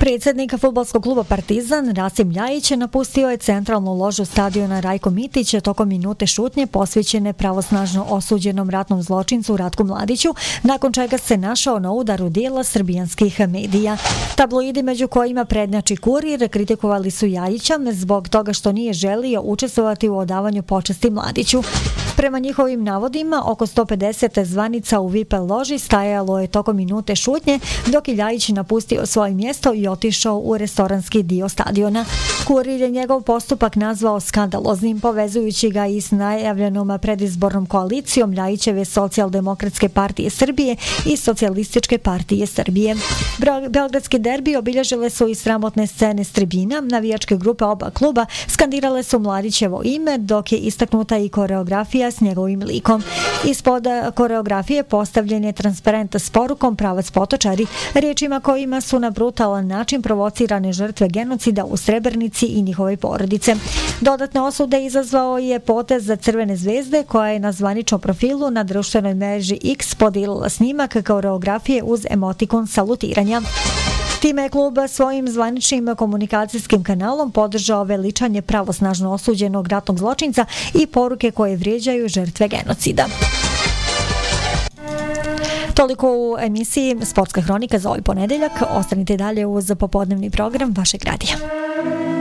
Predsjednik fudbalskog kluba Partizan Rasim Ljajić napustio je centralnu ložu stadiona Rajko Mitić tokom minute šutnje posvećene pravosnažno osuđenom ratnom zločincu Ratku Mladiću, nakon čega se našao na udaru dijela srbijanskih medija. Tabloidi, među kojima prednjači Kurir, kritikovali su Ljajića zbog toga što nije želio učestvovati u odavanju počasti Mladiću. Prema njihovim navodima, oko 150 zvanica u VIP loži stajalo je tokom minute šutnje, dok je Ljajić napustio svoje mjesto i otišao u restoranski dio stadiona. Kurir je njegov postupak nazvao skandaloznim, povezujući ga i s najavljenom predizbornom koalicijom Ljajićeve Socijaldemokratske partije Srbije i Socijalističke partije Srbije. Beogradski derbi obilježile su i sramotne scene s tribina. Navijačke grupe oba kluba skandirale su Mladićevo ime, dok je istaknuta i koreografija s njegovim likom. Ispod koreografije postavljen je transparent s porukom "Pravac potočari", riječima kojima su na brutalan način provocirane žrtve genocida u Srebrenici i njihove porodice. Dodatne osude izazvao je potez za Crvene zvezde, koja je na zvaničnom profilu na društvenoj mreži X podijelila snimak koreografije uz emotikon salutiranja. Time je klub svojim zvaničnim komunikacijskim kanalom podržao veličanje pravosnažno osuđenog ratnog zločinca i poruke koje vrijeđaju žrtve genocida. Toliko u emisiji Sportska hronika za ovaj ponedeljak. Ostanite dalje uz popodnevni program vašeg radija.